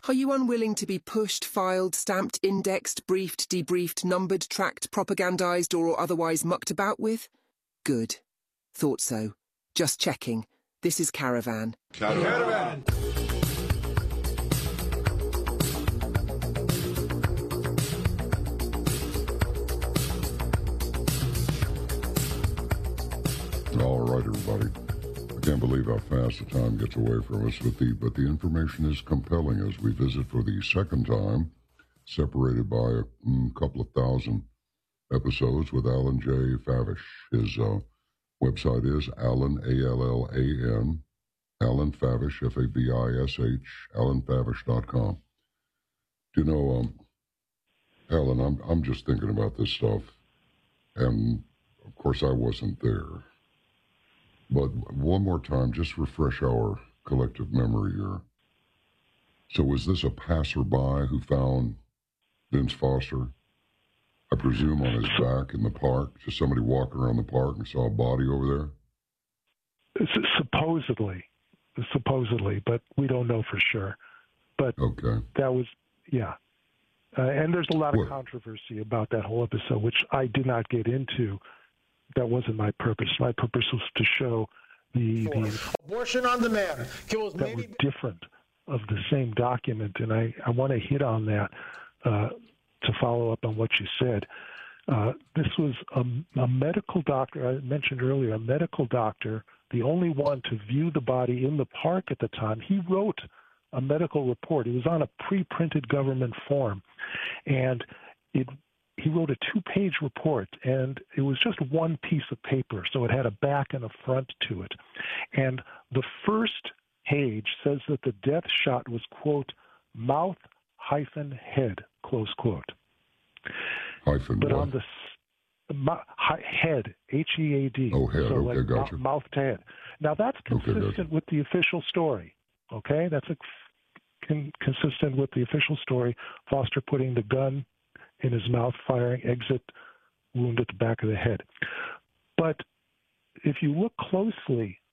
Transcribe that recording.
Are you unwilling to be pushed, filed, stamped, indexed, briefed, debriefed, numbered, tracked, propagandized, or otherwise mucked about with? Good. Thought so. Just checking. This is Caravan. Caravan! All right, everybody. I can't believe how fast the time gets away from us, but the information is compelling as we visit for the second time, separated by a couple of thousand episodes, with Alan J. Favish. His website is Alan, A-L-L-A-N, Alan Favish, F-A-V-I-S-H, alanfavish.com. You know, Alan, I'm just thinking about this stuff, and of course I wasn't there. But one more time, just refresh our collective memory here. So was this a passerby who found Vince Foster, I presume, on his back in the park? Just somebody walking around the park and saw a body over there? Supposedly, but we don't know for sure. But okay. That was, yeah. And there's a lot of controversy about that whole episode, which I did not get into. That wasn't my purpose. My purpose was to show the abortion on demand kills that were different of the same document, and I want to hit on that to follow up on what you said. This was a medical doctor, I mentioned earlier, a medical doctor, the only one to view the body in the park at the time. He wrote a medical report. It was on a pre-printed government form, and he wrote a 2-page report, and it was just one piece of paper, so it had a back and a front to it. And the first page says that the death shot was, quote, mouth-head, close quote. Hyphen but what? On the head, H-E-A-D. Oh, head, so okay, like gotcha. Mouth to head. Now, that's consistent with the official story, okay? That's consistent with the official story, Foster putting the gun in his mouth, firing, exit, wound at the back of the head. But if you look closely